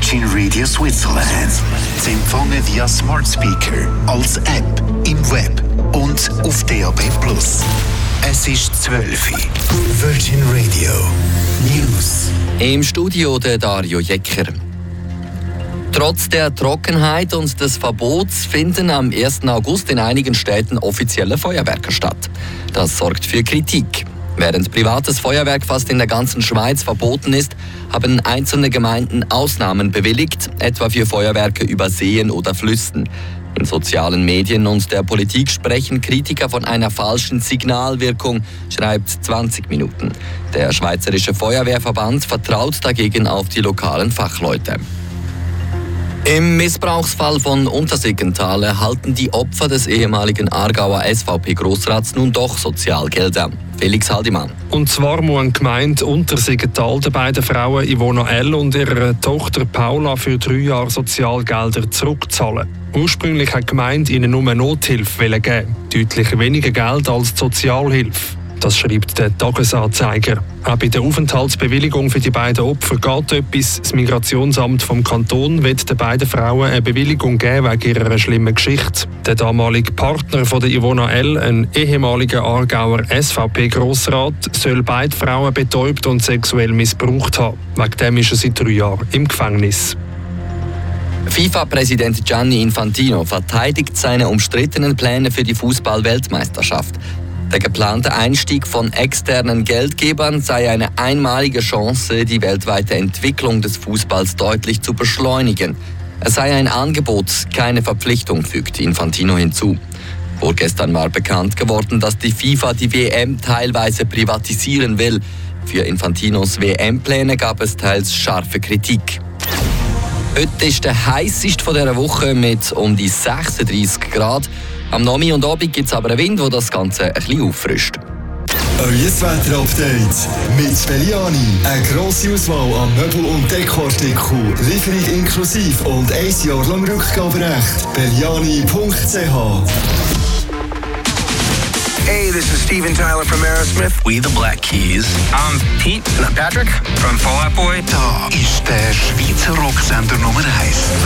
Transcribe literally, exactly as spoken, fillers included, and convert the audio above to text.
Virgin Radio Switzerland. Zu empfangen via Smart Speaker, als App, im Web und auf D A B plus. Es ist zwölf Uhr. Virgin Radio News. Im Studio der Dario Jecker. Trotz der Trockenheit und des Verbots finden am ersten August in einigen Städten offizielle Feuerwerke statt. Das sorgt für Kritik. Während privates Feuerwerk fast in der ganzen Schweiz verboten ist, haben einzelne Gemeinden Ausnahmen bewilligt, etwa für Feuerwerke über Seen oder Flüssen. In sozialen Medien und der Politik sprechen Kritiker von einer falschen Signalwirkung, schreibt zwanzig Minuten. Der Schweizerische Feuerwehrverband vertraut dagegen auf die lokalen Fachleute. Im Missbrauchsfall von Untersiggenthal erhalten die Opfer des ehemaligen Aargauer S V P-Grossrats nun doch Sozialgelder. Felix Haldimann. Und zwar muss die Gemeinde Untersiggenthal den beiden Frauen Ivona L. und ihrer Tochter Paula für drei Jahre Sozialgelder zurückzahlen. Ursprünglich hat die Gemeinde ihnen nur Nothilfe geben, deutlich weniger Geld als die Sozialhilfe. Das schreibt der Tagesanzeiger. Auch bei der Aufenthaltsbewilligung für die beiden Opfer geht etwas. Das Migrationsamt vom Kanton wird den beiden Frauen eine Bewilligung geben wegen ihrer schlimmen Geschichte. Der damalige Partner von der Ivona L., ein ehemaliger Aargauer S V P-Grossrat, soll beide Frauen betäubt und sexuell missbraucht haben. Wegen dem ist er seit drei Jahren im Gefängnis. FIFA-Präsident Gianni Infantino verteidigt seine umstrittenen Pläne für die Fußball-Weltmeisterschaft. Der geplante Einstieg von externen Geldgebern sei eine einmalige Chance, die weltweite Entwicklung des Fußballs deutlich zu beschleunigen. Es sei ein Angebot, keine Verpflichtung, fügt Infantino hinzu. Vorgestern war bekannt geworden, dass die FIFA die W M teilweise privatisieren will. Für Infantinos W M-Pläne gab es teils scharfe Kritik. Heute ist der heißeste von dieser Woche mit um die sechsunddreissig Grad. Am Nachmittag und Abend gibt es aber einen Wind, der das Ganze ein bisschen auffrischt. Euer Wetterupdate mit Belliani. Eine grosse Auswahl an Möbel- und Dekoartikeln. Lieferung inklusive und ein Jahr lang Rückgaberecht. Belliani punkt c h. Hey, this is Steven Tyler from Aerosmith. We the Black Keys. I'm Pete. And I'm Patrick from Fall Out Boy. Da ist der Schweizer Rocksender Nummer eins.